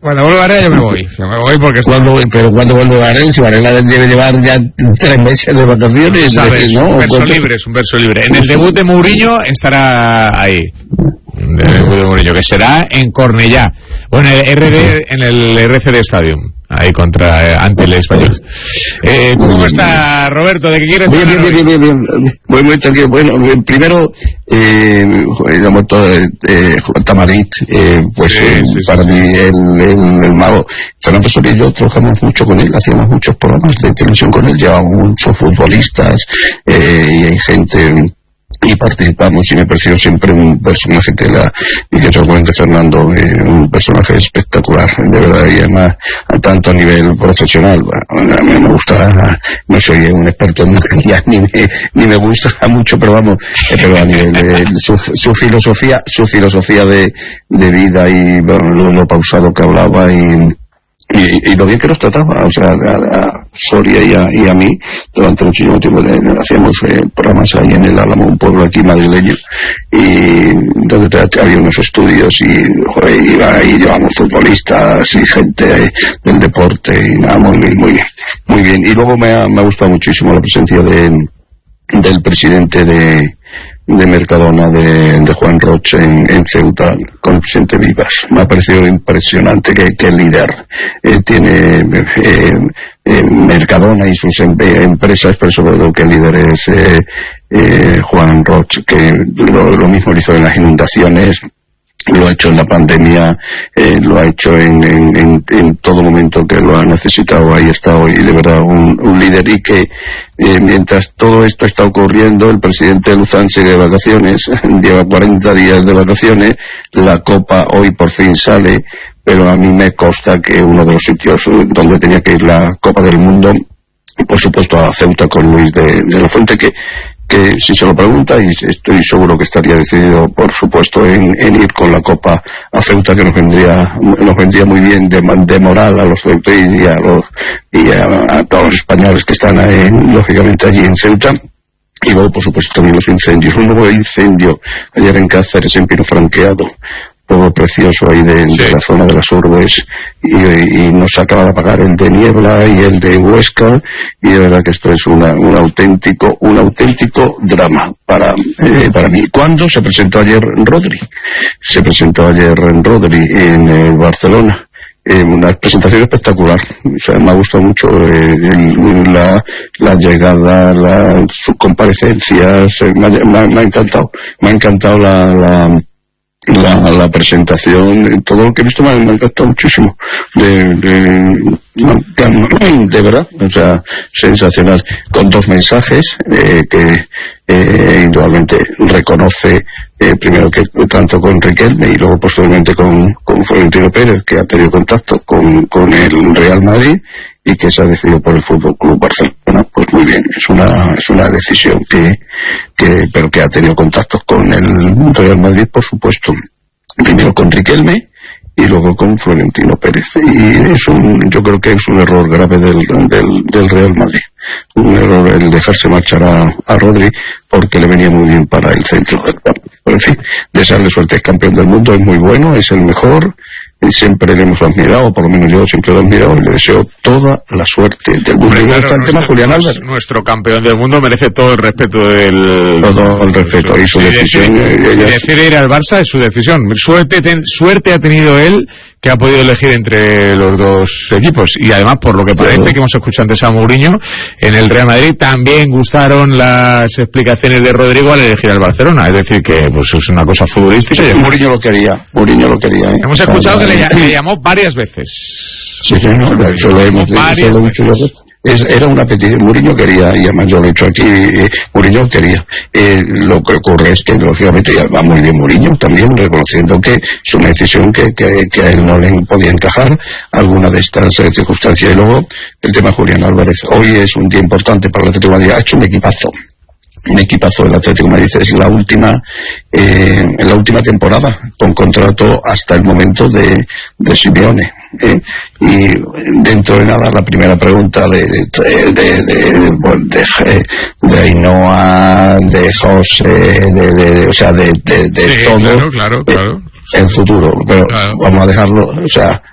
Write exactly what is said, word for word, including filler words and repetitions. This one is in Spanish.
Cuando vuelva Varela yo me voy. Yo me voy porque... Cuando, pero cuando vuelve Varela, si Varela debe llevar ya tres meses de vacaciones... ¿Sabes? ¿no? Un verso libre, es un verso libre. En el debut de Mourinho estará ahí. El debut de Mourinho, que será en Cornellá. Bueno, en el R D, en el R C D Stadium. Ahí contra, eh, ante el Español. Eh, ¿Cómo está, Roberto? ¿De qué quieres bien, hablar bien, bien, bien, bien, muy, muy tranquilo. Bueno, primero, eh, la moto de eh, Juan Tamarit, eh, pues sí, eh, sí, para sí, mí sí. El, el, el mago. Fernando Soria y yo trabajamos mucho con él, hacíamos muchos programas de televisión con él, llevábamos muchos futbolistas, eh, y hay gente... y participamos, y me pareció siempre un personaje que la, y que seguramente Fernando, eh, un personaje espectacular, de verdad, y además, tanto a nivel profesional, bueno, a mí me gusta, no soy un experto en mujeres, ni me, ni me gusta mucho, pero vamos, eh, pero a nivel, eh, su, su filosofía, su filosofía de, de vida y bueno, lo, lo pausado que hablaba y, Y, y lo bien que nos trataba, o sea, a, a Soria y a, y a mí, durante muchísimo tiempo eh, hacíamos eh, programas ahí en el Álamo, un pueblo aquí madrileño, y donde había unos estudios y joder, iba ahí, llevamos futbolistas y gente del deporte y nada, muy, muy bien, muy bien. Y luego me ha, me ha gustado muchísimo la presencia de del presidente de de Mercadona, de, de Juan Roche en, en Ceuta, con el presidente Vivas. Me ha parecido impresionante que, que el líder eh, tiene eh, eh, Mercadona y sus em, eh, empresas, pero sobre todo que el líder es eh, eh, Juan Roche, que lo, lo mismo lo hizo en las inundaciones, lo ha hecho en la pandemia, eh, lo ha hecho en, en, en, en todo momento que lo ha necesitado, ahí está hoy, de verdad, un, un líder. Y que eh, mientras todo esto está ocurriendo, el presidente Luzán sigue de vacaciones, lleva cuarenta días de vacaciones, la Copa hoy por fin sale, pero a mí me consta que uno de los sitios donde tenía que ir la Copa del Mundo, por supuesto a Ceuta con Luis de, de la Fuente, que que si se lo pregunta, y estoy seguro que estaría decidido, por supuesto, en, en ir con la Copa a Ceuta, que nos vendría nos vendría muy bien de, de moral a los ceutíes y a los y a, a todos los españoles que están ahí, lógicamente allí en Ceuta. Y luego, por supuesto, también los incendios. Un nuevo incendio ayer en Cáceres, en Pino Franqueado, todo precioso ahí de, sí. de la zona de las Urbes, y, y nos acaba de apagar el de Niebla y el de Huesca, y de verdad que esto es una, un auténtico un auténtico drama para eh, para mí. ¿Cuándo se presentó ayer Rodri? Se presentó ayer Rodri en eh, Barcelona. Eh, una presentación espectacular, o sea, me ha gustado mucho eh, el, la, la llegada, la, sus comparecencias, eh, me, ha, me, ha, me ha encantado, me ha encantado la, la La, la presentación, todo lo que he visto me ha, me ha encantado muchísimo, de, de, de verdad, o sea, sensacional, con dos mensajes eh, que eh, indudablemente reconoce, eh, primero que tanto con Riquelme y luego posteriormente con, con Florentino Pérez, que ha tenido contacto con, con el Real Madrid y que se ha decidido por el Fútbol Club Barcelona. Pues muy bien, es una es una decisión que que pero que ha tenido contactos con el Real Madrid, por supuesto, primero con Riquelme y luego con Florentino Pérez, y es un, yo creo que es un error grave del del, del Real Madrid, un error el dejarse marchar a, a Rodri, porque le venía muy bien para el centro del campo. Pero en fin, desearle suerte, es campeón del mundo, es muy bueno, es el mejor, y siempre le hemos admirado, por lo menos yo siempre lo he admirado, y le deseo toda la suerte del mundo. Hombre, claro, está el nuestro, tema Julián Álvarez. Nuestro campeón del mundo merece todo el respeto del... Todo el respeto, y su si decisión... Decide, ella... si decide ir al Barça es su decisión. Suerte, ten, suerte ha tenido él, que ha podido elegir entre los dos equipos, y además, por lo que parece, claro, que hemos escuchado antes a Mourinho, en el Real Madrid también gustaron las explicaciones de Rodrigo al elegir al Barcelona, es decir, que pues es una cosa futbolística. Sí, y Mourinho lo quería, Mourinho lo quería. ¿eh? Hemos escuchado que le, le llamó varias veces. Sí, sí, no, no, eso lo hemos dicho. Es, era una petición, Mourinho quería, y además yo lo he hecho aquí, eh, Mourinho quería. Eh, lo que ocurre es que, lógicamente, ya va muy bien Mourinho también, reconociendo que es una decisión que, que, que a él no le podía encajar alguna de estas eh, circunstancias. Y luego, el tema Julián Álvarez. Hoy es un día importante para el Atlético de Madrid, ha hecho un equipazo. Un equipazo del Atlético de Madrid, es la última eh, en la última temporada con contrato hasta el momento de, de Simeone, ¿eh? Y dentro de nada la primera pregunta de de de de, de, de, de Ainhoa, de José, de, de, de o sea de, de, de sí, todo, claro, claro, claro. Eh, el futuro, pero claro, vamos a dejarlo, o sea